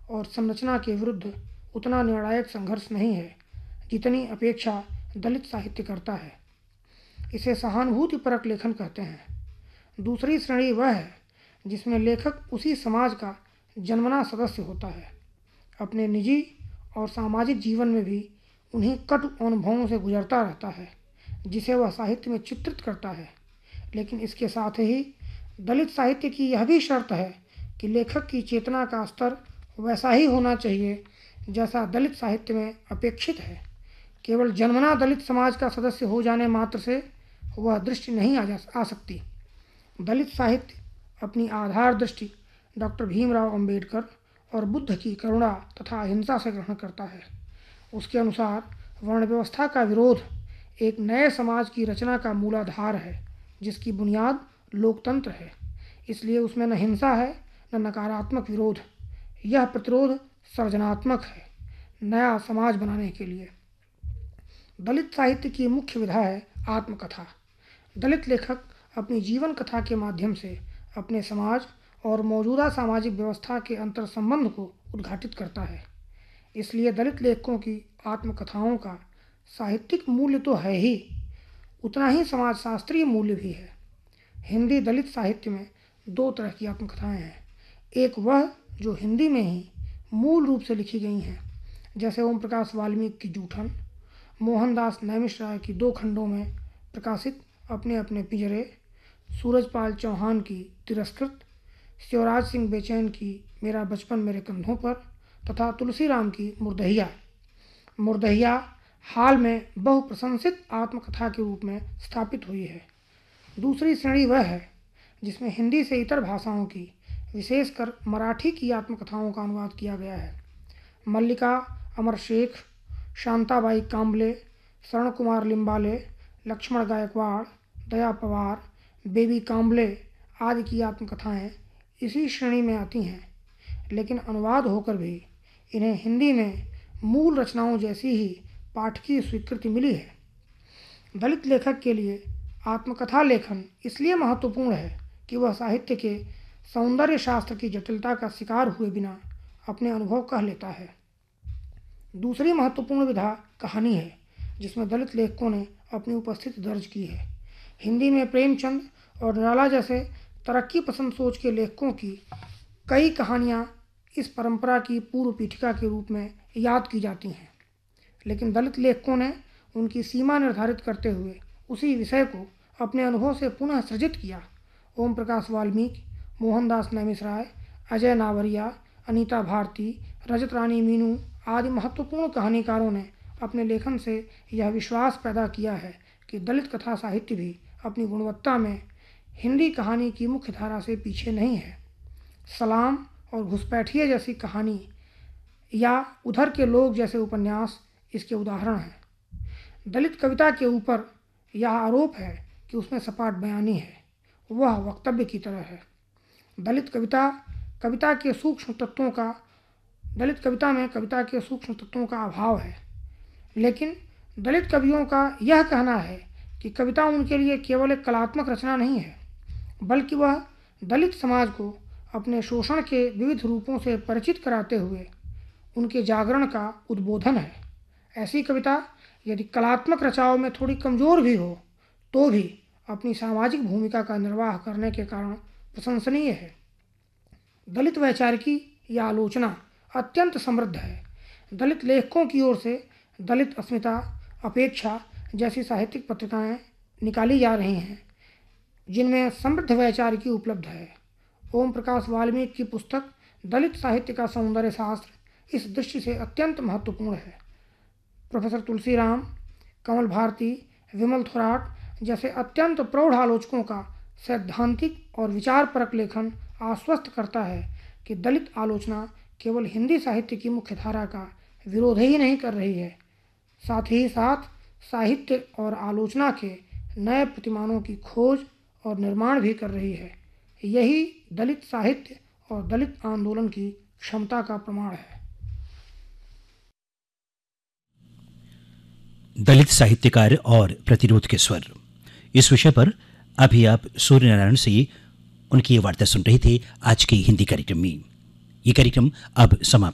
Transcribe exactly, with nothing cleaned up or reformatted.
और संरचना के विरुद्ध उतना निर्णायक संघर्ष नहीं है जितनी अपेक्षा दलित साहित्य करता है। इसे सहानुभूतिपरक लेखन कहते हैं। दूसरी श्रेणी वह है जिसमें लेखक उसी समाज का जन्मना सदस्य होता है, अपने निजी और सामाजिक जीवन में भी उन्हीं कटु अनुभवों से गुजरता रहता है जिसे वह साहित्य में चित्रित करता है। लेकिन इसके साथ ही दलित साहित्य की यह भी शर्त है कि लेखक की चेतना का स्तर वैसा ही होना चाहिए जैसा दलित साहित्य में अपेक्षित है। केवल जन्मना दलित समाज का सदस्य हो जाने मात्र से वह दृष्टि नहीं आ जा आ सकती। दलित साहित्य अपनी आधार दृष्टि डॉक्टर भीमराव अंबेडकर और बुद्ध की करुणा तथा अहिंसा से ग्रहण करता है। उसके अनुसार वर्ण व्यवस्था का विरोध एक नए समाज की रचना का मूलाधार है जिसकी बुनियाद लोकतंत्र है। इसलिए उसमें न हिंसा है न नकारात्मक विरोध। यह प्रतिरोध सृजनात्मक है, नया समाज बनाने के लिए। दलित साहित्य की मुख्य विधा है आत्मकथा। दलित लेखक अपनी जीवन कथा के माध्यम से अपने समाज और मौजूदा सामाजिक व्यवस्था के अंतर संबंध को उद्घाटित करता है। इसलिए दलित लेखकों की आत्मकथाओं का साहित्यिक मूल्य तो है ही, उतना ही समाजशास्त्रीय मूल्य भी है। हिंदी दलित साहित्य में दो तरह की आत्मकथाएं हैं। एक वह जो हिंदी में ही मूल रूप से लिखी गई हैं, जैसे ओम प्रकाश वाल्मीकि की जूठन, मोहनदास नैमिष की दो खंडों में प्रकाशित अपने अपने पिंजरे, सूरजपाल चौहान की तिरस्कृत, शिवराज सिंह बेचैन की मेरा बचपन मेरे कंधों पर तथा तुलसीराम की मुर्दहिया। मुर्दहिया हाल में बहुप्रशंसित आत्मकथा के रूप में स्थापित हुई है। दूसरी श्रेणी वह है जिसमें हिंदी से इतर भाषाओं की, विशेषकर मराठी की आत्मकथाओं का अनुवाद किया गया है। मल्लिका अमर शेख, शांताबाई कांबले, शरण कुमार लिम्बाले, लक्ष्मण गायकवाड़, दया पवार, बेबी कांबले आदि की आत्मकथाएं इसी श्रेणी में आती हैं, लेकिन अनुवाद होकर भी इन्हें हिंदी में मूल रचनाओं जैसी ही पाठकीय स्वीकृति मिली है। दलित लेखक के लिए आत्मकथा लेखन इसलिए महत्वपूर्ण है कि वह साहित्य के सौंदर्य शास्त्र की जटिलता का शिकार हुए बिना अपने अनुभव कह लेता है। दूसरी महत्वपूर्ण विधा कहानी है, जिसमें दलित लेखकों ने अपनी उपस्थिति दर्ज की है। हिंदी में प्रेमचंद और निराला जैसे तरक्की पसंद सोच के लेखकों की कई कहानियाँ इस परंपरा की पूर्व पीठिका के रूप में याद की जाती हैं, लेकिन दलित लेखकों ने उनकी सीमा निर्धारित करते हुए उसी विषय को अपने अनुभव से पुनः सृजित किया। ओम प्रकाश वाल्मीकि, मोहनदास नैमिषराय, अजय नावरिया, अनीता भारती, रजत रानी मीनू आदि महत्वपूर्ण कहानीकारों ने अपने लेखन से यह विश्वास पैदा किया है कि दलित कथा साहित्य भी अपनी गुणवत्ता में हिंदी कहानी की मुख्य धारा से पीछे नहीं है। सलाम और घुसपैठिए जैसी कहानी या उधर के लोग जैसे उपन्यास इसके उदाहरण हैं। दलित कविता के ऊपर यह आरोप है कि उसमें सपाट बयानी है, वह वक्तव्य की तरह है। दलित कविता कविता के सूक्ष्म तत्वों का दलित कविता में कविता के सूक्ष्म तत्वों का अभाव है, लेकिन दलित कवियों का यह कहना है कि कविता उनके लिए केवल एक कलात्मक रचना नहीं है, बल्कि वह दलित समाज को अपने शोषण के विविध रूपों से परिचित कराते हुए उनके जागरण का उद्बोधन है। ऐसी कविता यदि कलात्मक रचनाओं में थोड़ी कमज़ोर भी हो तो भी अपनी सामाजिक भूमिका का निर्वाह करने के कारण प्रशंसनीय है। दलित वैचारिकी या आलोचना अत्यंत समृद्ध है। दलित लेखकों की ओर से दलित अस्मिता, अपेक्षा जैसी साहित्यिक पत्रिकाएं निकाली जा रही हैं, जिनमें समृद्ध वैचारिकी उपलब्ध है। ओम प्रकाश वाल्मीकि की पुस्तक दलित साहित्य का सौंदर्य शास्त्र इस दृष्टि से अत्यंत महत्वपूर्ण है। प्रोफेसर तुलसीराम, कमल भारती, विमल थोराट जैसे अत्यंत प्रौढ़ आलोचकों का सैद्धांतिक और विचारपरक लेखन आश्वस्त करता है कि दलित आलोचना केवल हिंदी साहित्य की मुख्य धारा का विरोध ही नहीं कर रही है, साथ ही साथ साहित्य और आलोचना के नए प्रतिमानों की खोज और निर्माण भी कर रही है। यही दलित साहित्य और दलित आंदोलन की क्षमता का प्रमाण है। दलित साहित्यकार और प्रतिरोध के स्वर, इस विषय पर अभी आप सूर्य नारायण से उनकी ये वार्ता सुन रहे थे आज के हिंदी कार्यक्रम में। ये कार्यक्रम अब समाप्त